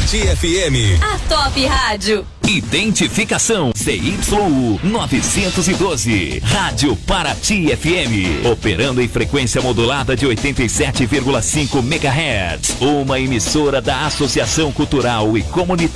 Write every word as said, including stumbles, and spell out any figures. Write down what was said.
Paraty F M. A Top Rádio. Identificação C Y U novecentos e doze. Rádio Paraty F M. Operando em frequência modulada de oitenta e sete vírgula cinco megahertz. Uma emissora da Associação Cultural e Comunitária